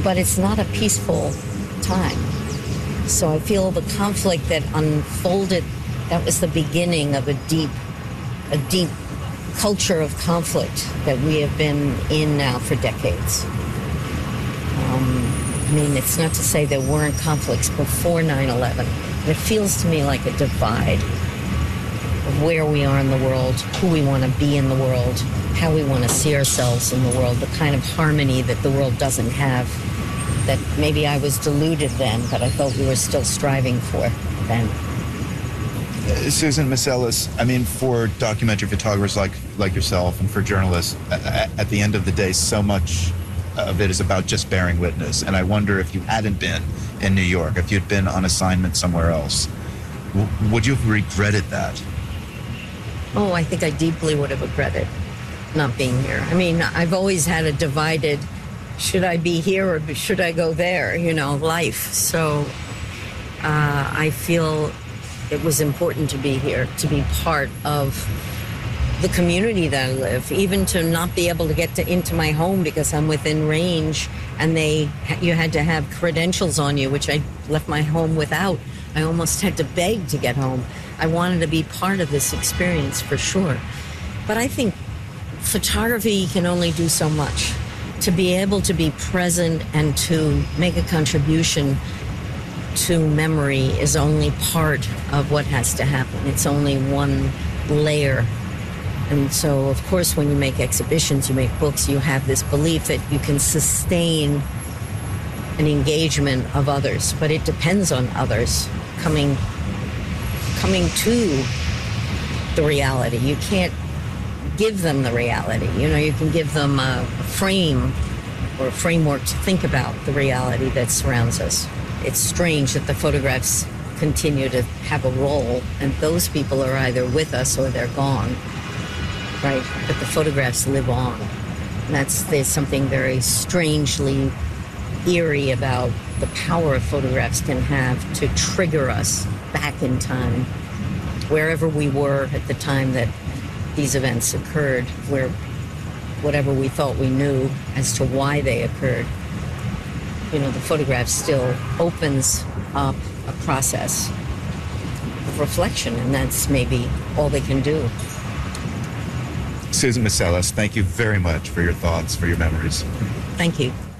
but it's not a peaceful time. So I feel the conflict that unfolded, that was the beginning of a deep culture of conflict that we have been in now for decades. I mean, it's not to say there weren't conflicts before 9/11. It feels to me like a divide of where we are in the world, who we want to be in the world, how we want to see ourselves in the world, the kind of harmony that the world doesn't have, that maybe I was deluded then, but I felt we were still striving for then. Susan Meiselas, I mean, for documentary photographers like yourself and for journalists, at the end of the day, so much of it is about just bearing witness. And I wonder if you hadn't been in New York, if you'd been on assignment somewhere else, would you have regretted that? Oh, I think I deeply would have regretted not being here. I mean, I've always had a divided, should I be here or should I go there, life. So I feel it was important to be here, to be part of the community that I live, even to not be able to get into my home because I'm within range and you had to have credentials on you, which I left my home without. I almost had to beg to get home. I wanted to be part of this experience for sure. But I think photography can only do so much. To be able to be present and to make a contribution to memory is only part of what has to happen. It's only one layer. And so, of course, when you make exhibitions, you make books, you have this belief that you can sustain an engagement of others, but it depends on others coming to the reality. You can't give them the reality. You can give them a frame or a framework to think about the reality that surrounds us. It's strange that the photographs continue to have a role, and those people are either with us or they're gone, right? But the photographs live on. And there's something very strangely eerie about the power of photographs can have to trigger us back in time, wherever we were at the time that these events occurred, where whatever we thought we knew as to why they occurred, the photograph still opens up a process of reflection, and that's maybe all they can do. Susan Meiselas, thank you very much for your thoughts, for your memories. Thank you.